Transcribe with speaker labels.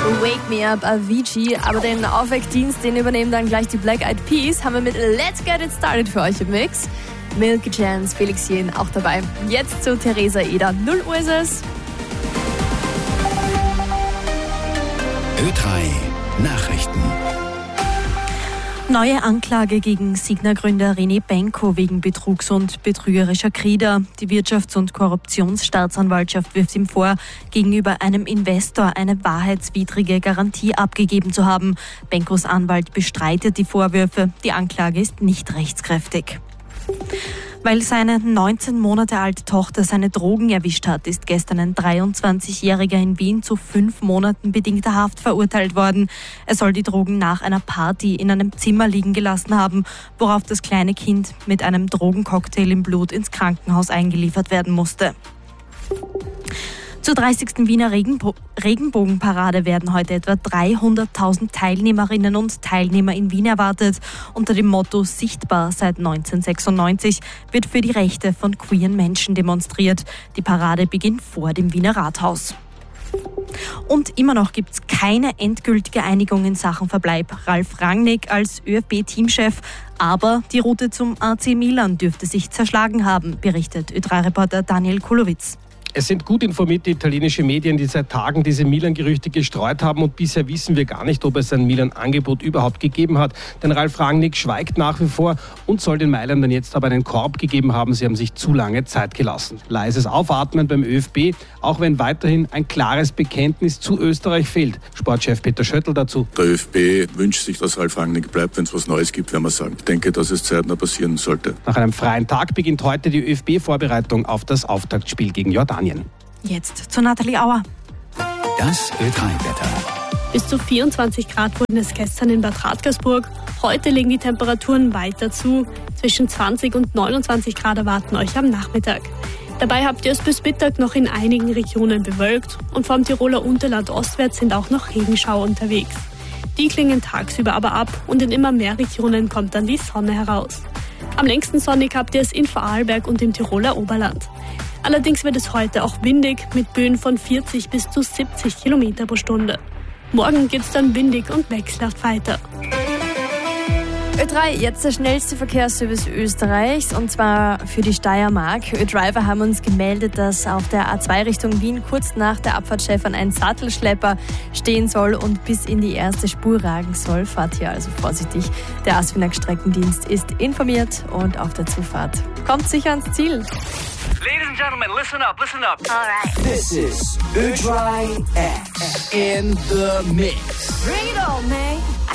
Speaker 1: Wake Me Up, Avicii. Aber den Aufweckdienst, den übernehmen dann gleich die Black Eyed Peas, haben wir mit Let's Get It Started für euch im Mix. Milky Chance, Felix Jähn auch dabei. Jetzt zu Theresa Eder. 0 Uhr ist es.
Speaker 2: Ö3 Nachrichten.
Speaker 3: Neue Anklage gegen Signa-Gründer René Benko wegen Betrugs- und betrügerischer Kredite. Die Wirtschafts- und Korruptionsstaatsanwaltschaft wirft ihm vor, gegenüber einem Investor eine wahrheitswidrige Garantie abgegeben zu haben. Benkos Anwalt bestreitet die Vorwürfe. Die Anklage ist nicht rechtskräftig. Weil seine 19 Monate alte Tochter seine Drogen erwischt hat, ist gestern ein 23-Jähriger in Wien zu 5 Monaten bedingter Haft verurteilt worden. Er soll die Drogen nach einer Party in einem Zimmer liegen gelassen haben, worauf das kleine Kind mit einem Drogencocktail im Blut ins Krankenhaus eingeliefert werden musste. Zur 30. Wiener Regenbogenparade werden heute etwa 300.000 Teilnehmerinnen und Teilnehmer in Wien erwartet. Unter dem Motto Sichtbar seit 1996 wird für die Rechte von queeren Menschen demonstriert. Die Parade beginnt vor dem Wiener Rathaus. Und immer noch gibt es keine endgültige Einigung in Sachen Verbleib Ralf Rangnick als ÖFB-Teamchef. Aber die Route zum AC Milan dürfte sich zerschlagen haben, berichtet Ö3-Reporter Daniel Kulowitz.
Speaker 4: Es sind gut informierte italienische Medien, die seit Tagen diese Milan-Gerüchte gestreut haben, und bisher wissen wir gar nicht, ob es ein Milan-Angebot überhaupt gegeben hat. Denn Ralf Rangnick schweigt nach wie vor und soll den Mailern jetzt aber einen Korb gegeben haben. Sie haben sich zu lange Zeit gelassen. Leises Aufatmen beim ÖFB, auch wenn weiterhin ein klares Bekenntnis zu Österreich fehlt. Sportchef Peter Schöttl dazu.
Speaker 5: Der ÖFB wünscht sich, dass Ralf Rangnick bleibt. Wenn es was Neues gibt, werden wir sagen. Ich denke, dass es zeitnah passieren sollte.
Speaker 4: Nach einem freien Tag beginnt heute die ÖFB-Vorbereitung auf das Auftaktspiel gegen Jordanien.
Speaker 3: Jetzt zu Nathalie Auer.
Speaker 2: Das Ö3-Wetter.
Speaker 6: Bis zu 24 Grad wurden es gestern in Bad Radkersburg. Heute legen die Temperaturen weiter zu. Zwischen 20 und 29 Grad erwarten euch am Nachmittag. Dabei habt ihr es bis Mittag noch in einigen Regionen bewölkt und vom Tiroler Unterland ostwärts sind auch noch Regenschauer unterwegs. Die klingen tagsüber aber ab und in immer mehr Regionen kommt dann die Sonne heraus. Am längsten sonnig habt ihr es in Vorarlberg und im Tiroler Oberland. Allerdings wird es heute auch windig mit Böen von 40 bis zu 70 Kilometer pro Stunde. Morgen geht es dann windig und wechselhaft weiter.
Speaker 1: Ö3, jetzt der schnellste Verkehrsservice Österreichs, und zwar für die Steiermark. Ö-Driver haben uns gemeldet, dass auf der A2 Richtung Wien kurz nach der Abfahrt Schäfern ein Sattelschlepper stehen soll und bis in die erste Spur ragen soll. Fahrt hier also vorsichtig. Der ASFINAG Streckendienst ist informiert und auf der Zufahrt. Kommt sicher ans Ziel.
Speaker 7: Ladies and gentlemen, listen up, listen up.
Speaker 8: All right.
Speaker 2: This is Ö3 X in the Mix.
Speaker 1: Bring it on, man.